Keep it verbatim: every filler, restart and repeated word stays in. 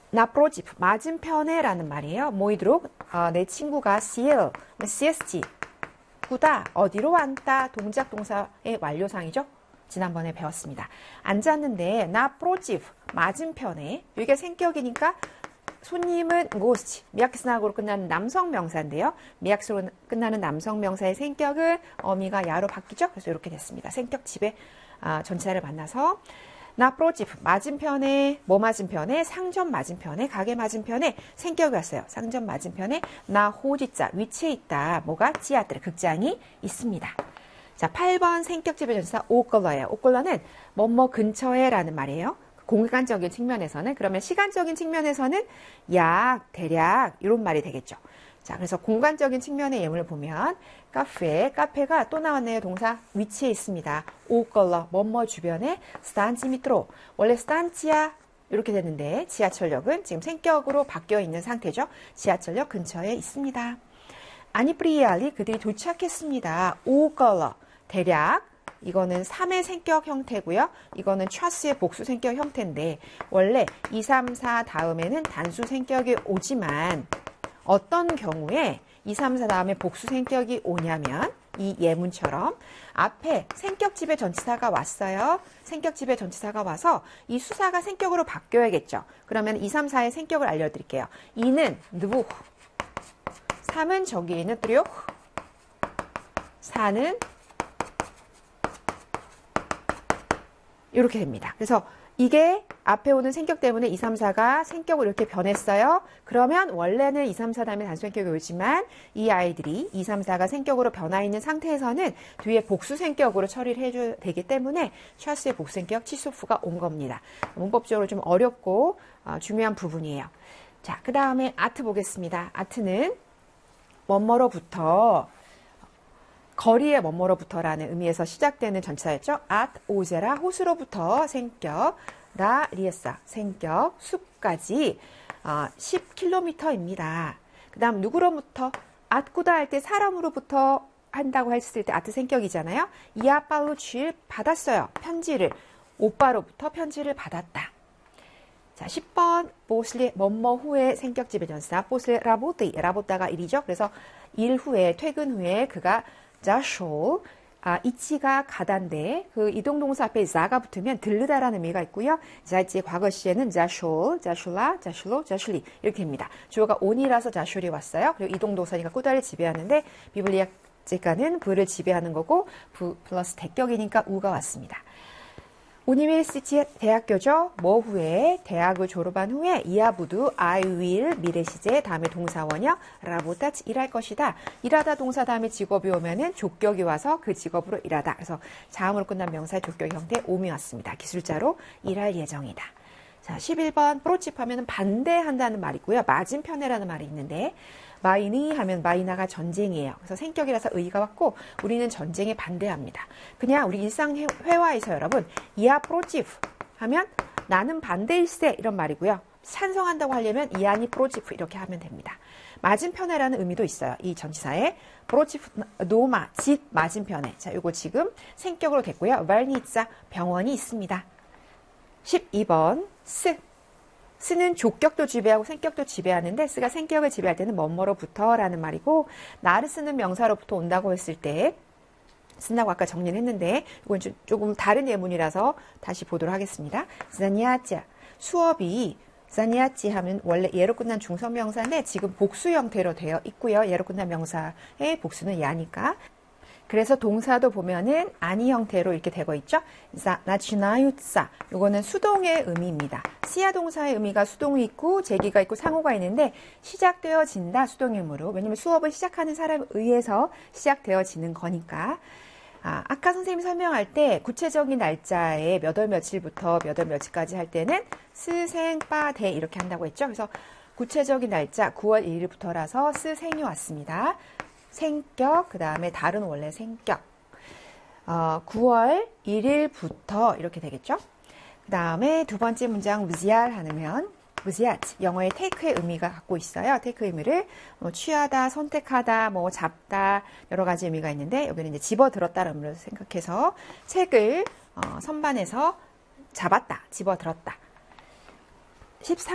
나프로집, 맞은편에 라는 말이에요. 모이도록 어, 내 친구가 시엘, 시에스티, 구다, 어디로 왔다, 동작 동사의 완료상이죠. 지난번에 배웠습니다. 앉았는데 나프로집, 맞은편에, 이게 생격이니까 손님은 고스치, 미약스나고로 끝나는 남성 명사인데요. 미약스로 끝나는 남성 명사의 생격은 어미가 야로 바뀌죠. 그래서 이렇게 됐습니다. 생격 집에 아, 전치사를 만나서 나프로집, 맞은편에, 뭐 맞은편에, 상점 맞은편에, 가게 맞은편에 생격이 왔어요. 상점 맞은편에 나 호지자, 위치에 있다. 뭐가? 지하들, 극장이 있습니다. 자, 팔 번 생격집의 전치사 오컬러예요. 오컬러는 뭐뭐 근처에 라는 말이에요. 공간적인 측면에서는. 그러면 시간적인 측면에서는 약, 대략 이런 말이 되겠죠. 자, 그래서 공간적인 측면의 예문을 보면 카페, 카페가 또 나왔네요. 동사 위치에 있습니다. 오컬러, 뭐뭐 주변에 스탄치 밑으로. 원래 스탄치아 이렇게 됐는데 지하철역은 지금 생격으로 바뀌어 있는 상태죠. 지하철역 근처에 있습니다. 아니프리알리 그들이 도착했습니다. 오컬러, 대략 이거는 삼의 생격 형태고요. 이거는 차스의 복수 생격 형태인데 원래 이, 삼, 사 다음에는 단수 생격이 오지만 어떤 경우에 이, 삼, 사 다음에 복수 생격이 오냐면 이 예문처럼 앞에 생격집의 전치사가 왔어요. 생격집의 전치사가 와서 이 수사가 생격으로 바뀌어야겠죠. 그러면 이, 삼, 사의 생격을 알려드릴게요. 이는 누구, 삼은 저기 있는 뚜려, 사는 이렇게 됩니다. 그래서 이게 앞에 오는 생격 때문에 이, 삼, 사가 생격으로 이렇게 변했어요. 그러면 원래는 이, 삼, 사 다음에 단수 생격이 오지만 이 아이들이 이, 삼, 사가 생격으로 변화 있는 상태에서는 뒤에 복수 생격으로 처리를 해줘야 되기 때문에 샤스의 복수 생격 치소프가 온 겁니다. 문법적으로 좀 어렵고 어, 중요한 부분이에요. 자, 그 다음에 아트 보겠습니다. 아트는 뭐뭐로부터 거리의 뭐뭐로부터라는 의미에서 시작되는 전치사였죠. 앗, 오제라, 호수로부터 생격, 라, 리에사, 생격, 숲까지 어, 십 킬로미터입니다. 그 다음 누구로부터, 앗구다 할 때 사람으로부터 한다고 했을 때 아트 생격이잖아요. 이아빨로 쥐를 받았어요. 편지를. 오빠로부터 편지를 받았다. 자, 십 번 보슬리 뭐뭐 후에 생격집의 전치사 보슬리 라보드, 라보다가 일이죠. 그래서 일 후에, 퇴근 후에 그가 자쇼, 아, 이치가 가다인데 그 이동동사 앞에 자가 붙으면 들르다라는 의미가 있고요. 자이치의 과거 시에는 자쇼, 자슐라, 자슐로, 자슐리 이렇게 됩니다. 주어가 온이라서 자슐이 왔어요. 그리고 이동동사니까 꾸다를 지배하는데 비블리아 제가는 부를 지배하는 거고 부 플러스 대격이니까 우가 왔습니다. 우니베시티 대학교죠. 뭐 후에 대학을 졸업한 후에 이하부두 I will 미래 시제 다음에 동사원형 라보다 일할 것이다. 일하다 동사 다음에 직업이 오면은 족격이 와서 그 직업으로 일하다. 그래서 자음으로 끝난 명사의 족격 형태 오미 왔습니다. 기술자로 일할 예정이다. 자, 십일 번 프로칩 하면 반대한다는 말이고요. 맞은편에라는 말이 있는데 마이니 하면 마이나가 전쟁이에요. 그래서 생격이라서 의가 왔고 우리는 전쟁에 반대합니다. 그냥 우리 일상 회화에서 여러분 이아 프로치프 하면 나는 반대일세 이런 말이고요. 찬성한다고 하려면 이아니 프로치프 이렇게 하면 됩니다. 맞은편에라는 의미도 있어요. 이 전치사에 프로치프 노마 집 맞은편에. 자, 요거 지금 생격으로 됐고요. 발니자 병원이 있습니다. 십이 번 스 스는 족격도 지배하고 생격도 지배하는데 스가 생격을 지배할 때는 뭐뭐로부터 라는 말이고 나를 쓰는 명사로부터 온다고 했을 때 쓴다고 아까 정리를 했는데 이건 조금 다른 예문이라서 다시 보도록 하겠습니다. 자니아찌 수업이 자니아찌 하면 원래 예로 끝난 중성명사인데 지금 복수 형태로 되어 있고요. 예로 끝난 명사의 복수는 야니까 그래서 동사도 보면은 아니 형태로 이렇게 되고 있죠. 나치나유사 요거는 수동의 의미입니다. 시야 동사의 의미가 수동이 있고 제기가 있고 상호가 있는데 시작되어진다 수동의무로. 왜냐면 수업을 시작하는 사람에 의해서 시작되어지는 거니까. 아, 아까 선생님이 설명할 때 구체적인 날짜에 몇 월 며칠부터 몇 월 며칠까지 할 때는 스생빠대 이렇게 한다고 했죠. 그래서 구체적인 날짜 구월 일일부터라서 스생이 왔습니다. 생격, 그 다음에 다른 원래 생격. 어, 구월 일일부터 이렇게 되겠죠. 그 다음에 두 번째 문장 무지알 하면 무지알 영어의 take의 의미가 갖고 있어요. take 의미를 뭐 취하다, 선택하다, 뭐 잡다 여러 가지 의미가 있는데 여기는 이제 집어들었다는 의미로 생각해서 책을 어, 선반에서 잡았다, 집어들었다. 십삼